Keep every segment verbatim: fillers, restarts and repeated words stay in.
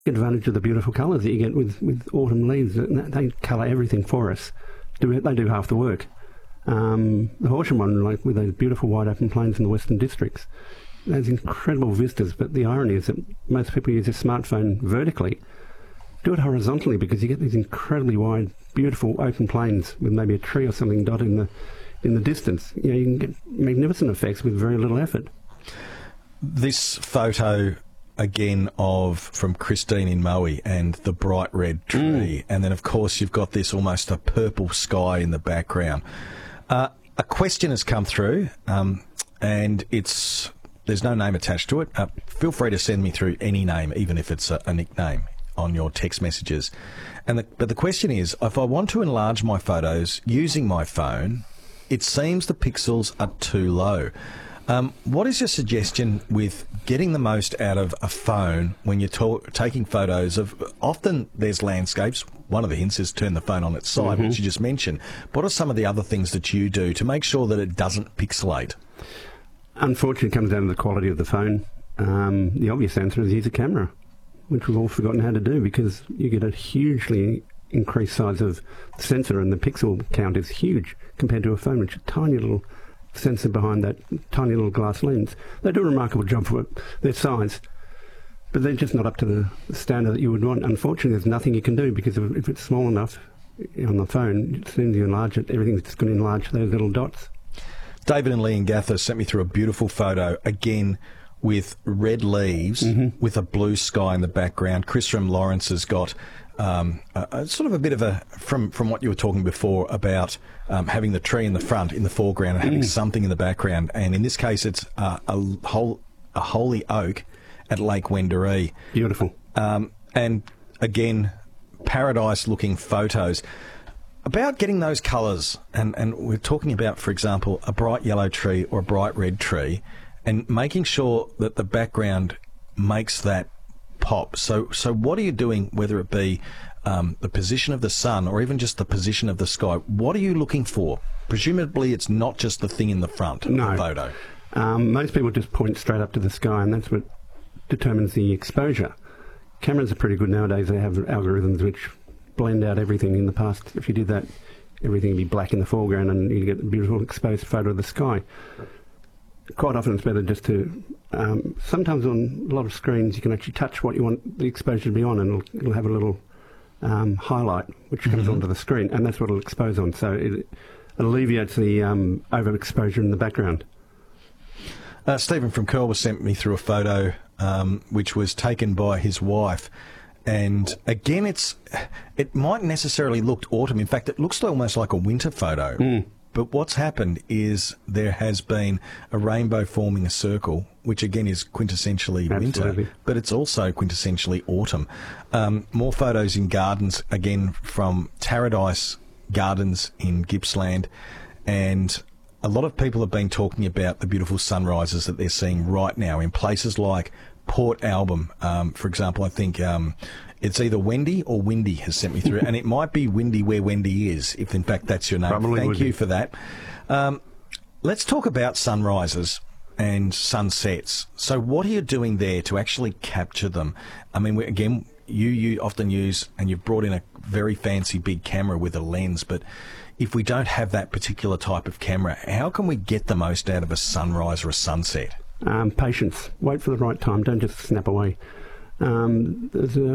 advantage of the beautiful colours that you get with, with autumn leaves. They colour everything for us. Do They do half the work. Um, the Horsham one, like with those beautiful wide open plains in the Western Districts, those incredible vistas, but the irony is that most people use their smartphone vertically. Do it horizontally because you get these incredibly wide, beautiful open plains with maybe a tree or something dotted in the in the distance. You know, you can get magnificent effects with very little effort. This photo again of from Christine in Moe and the bright red tree, mm. and then of course you've got this almost a purple sky in the background. Uh, a question has come through, um, and it's there's no name attached to it. Uh, feel free to send me through any name, even if it's a, a nickname, on your text messages. And the, but the question is, if I want to enlarge my photos using my phone, it seems the pixels are too low. Um, what is your suggestion with getting the most out of a phone when you're ta- taking photos of, often there's landscapes. One of the hints is turn the phone on its side, mm-hmm. which you just mentioned. What are some of the other things that you do to make sure that it doesn't pixelate? Unfortunately, it comes down to the quality of the phone. Um, the obvious answer is use a camera, which we've all forgotten how to do because you get a hugely increased size of sensor and the pixel count is huge compared to a phone, which is a tiny little sensor behind that tiny little glass lens. They do a remarkable job for their size, but they're just not up to the standard that you would want. Unfortunately, there's nothing you can do because if it's small enough on the phone, as soon as you enlarge it, everything's just going to enlarge those little dots. David and Lee in Gatha sent me through a beautiful photo, again, with red leaves, mm-hmm. with a blue sky in the background. Chris from Lawrence has got um, a, a sort of a bit of a, from, from what you were talking before about um, having the tree in the front, in the foreground, and having mm. something in the background. And in this case, it's uh, a, whole, a holy oak at Lake Wendouree. Beautiful. Um, and again, paradise-looking photos. About getting those colours, and, and we're talking about, for example, a bright yellow tree or a bright red tree, and making sure that the background makes that pop. So so what are you doing, whether it be um, the position of the sun or even just the position of the sky? What are you looking for? Presumably it's not just the thing in the front of no. the photo. Um, most people just point straight up to the sky, and that's what determines the exposure. Cameras are pretty good nowadays. They have algorithms which blend out everything. In the past, if you did that, everything would be black in the foreground and you get a beautiful exposed photo of the sky. Quite often it's better just to, um, sometimes on a lot of screens you can actually touch what you want the exposure to be on, and it'll, it'll have a little um, highlight which comes mm-hmm. onto the screen, and that's what it'll expose on. So it alleviates the um, overexposure in the background. Uh, Stephen from Curl was sent me through a photo um, which was taken by his wife. And again, it's it mightn't necessarily look autumn. In fact, it looks almost like a winter photo. Mm. But what's happened is there has been a rainbow forming a circle, which again is quintessentially Absolutely. winter, but it's also quintessentially autumn. Um, more photos in gardens, again from Taradise Gardens in Gippsland, and a lot of people have been talking about the beautiful sunrises that they're seeing right now in places like Port Album. Um, for example, I think um, it's either Wendy or Windy has sent me through, and it might be Windy where Wendy is, if in fact that's your name. Probably Thank would you be. for that. Um, let's talk about sunrises and sunsets. So what are you doing there to actually capture them? I mean, we, again, you, you often use, and you've brought in a very fancy big camera with a lens, but if we don't have that particular type of camera, how can we get the most out of a sunrise or a sunset? Um, patience. Wait for the right time. Don't just snap away. Um, there's a...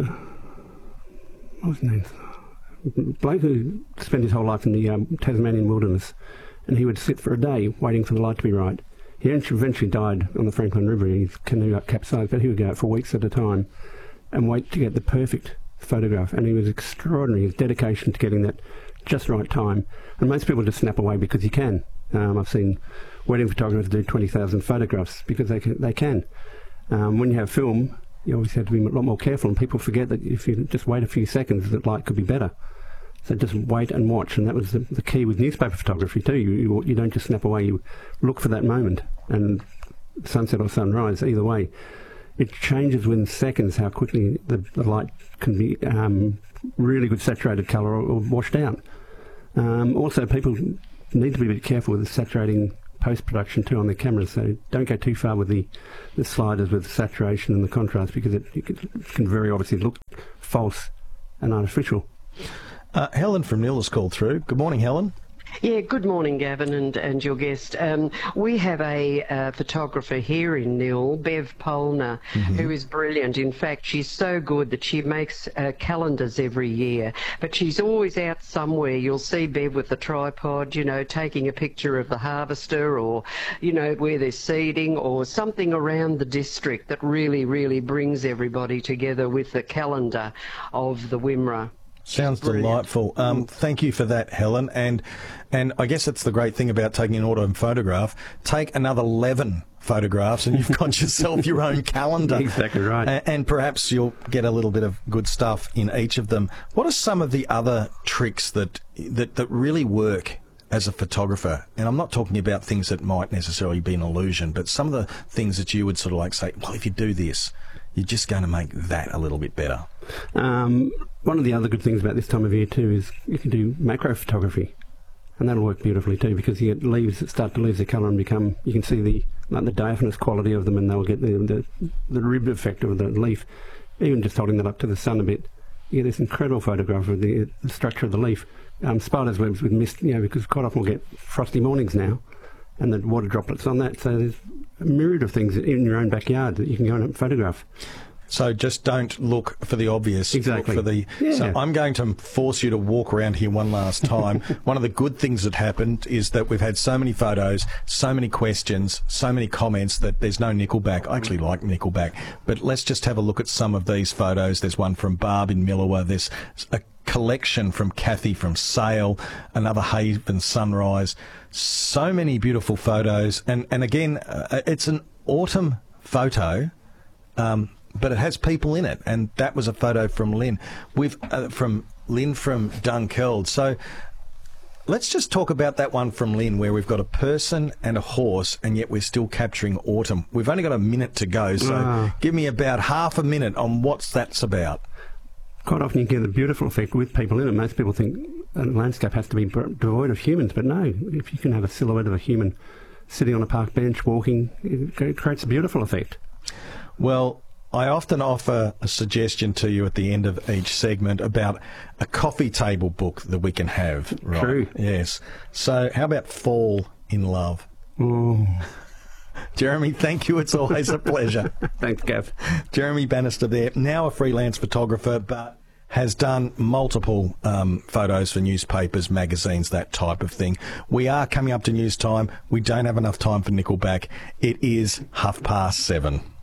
What was his name? A bloke who spent his whole life in the um, Tasmanian wilderness, and he would sit for a day waiting for the light to be right. He eventually died on the Franklin River. His canoe got capsized, but he would go out for weeks at a time and wait to get the perfect photograph. And he was extraordinary, his dedication to getting that just right time. And most people just snap away because you can. Um, I've seen wedding photographers do twenty thousand photographs because they can. They can. Um, when you have film, you obviously have to be a lot more careful, and people forget that if you just wait a few seconds, the light could be better. So just wait and watch, and that was the, the key with newspaper photography too. You, you you don't just snap away, you look for that moment, and sunset or sunrise, either way. It changes within seconds how quickly the, the light can be um, really good saturated colour or, or washed out. Um, also, people need to be a bit careful with saturating post-production too on their cameras, so don't go too far with the, the sliders with the saturation and the contrast, because it, it can very obviously look false and artificial. Uh, Helen from Nil has called through. Good morning, Helen. Yeah, good morning, Gavin, and, and your guest. Um, we have a uh, photographer here in Nil, Bev Polner, mm-hmm. who is brilliant. In fact, she's so good that she makes uh, calendars every year, but she's always out somewhere. You'll see Bev with the tripod, you know, taking a picture of the harvester, or, you know, where they're seeding, or something around the district that really, really brings everybody together with the calendar of the Wimmera. Sounds delightful. Um, thank you for that, Helen. And and I guess that's the great thing about taking an auto photograph. Take another eleven photographs and you've got yourself your own calendar. Exactly right. And, and perhaps you'll get a little bit of good stuff in each of them. What are some of the other tricks that that, that really work as a photographer? And I'm not talking about things that might necessarily be an illusion, but some of the things that you would sort of like say, well, if you do this, you're just going to make that a little bit better. Um, one of the other good things about this time of year too is you can do macro photography, and that'll work beautifully too, because you get leaves that start to lose their colour and become, you can see the like the diaphanous quality of them, and they'll get the, the the rib effect of the leaf. Even just holding that up to the sun a bit, you get this incredible photograph of the, the structure of the leaf. Um, spiders' webs with mist, you know, because quite often we'll get frosty mornings now, and the water droplets on that. So there's a myriad of things in your own backyard that you can go and photograph. So just don't look for the obvious. Exactly. Look for the. Yeah. So I'm going to force you to walk around here one last time. One of the good things that happened is that we've had so many photos, so many questions, so many comments that there's no Nickelback. I actually like Nickelback, but let's just have a look at some of these photos. There's one from Barb in Millawa. There's a collection from Kathy from Sale, another Haven Sunrise. So many beautiful photos, and and again, uh, it's an autumn photo. Um, But it has people in it, and that was a photo from Lynn. We've uh, from Lynn from Dunkeld. So let's just talk about that one from Lynn, where we've got a person and a horse, and yet we're still capturing autumn. We've only got a minute to go, so ah. give me about half a minute on what that's about. Quite often you get a beautiful effect with people in it. Most people think a landscape has to be devoid of humans, but no. If you can have a silhouette of a human sitting on a park bench walking, it creates a beautiful effect. Well, I often offer a suggestion to you at the end of each segment about a coffee table book that we can have. Right? True. Yes. So how about Fall in Love? Oh. Jeremy, thank you. It's always a pleasure. Thanks, Gav. Jeremy Bannister there, now a freelance photographer, but has done multiple um, photos for newspapers, magazines, that type of thing. We are coming up to news time. We don't have enough time for Nickelback. It is half past seven.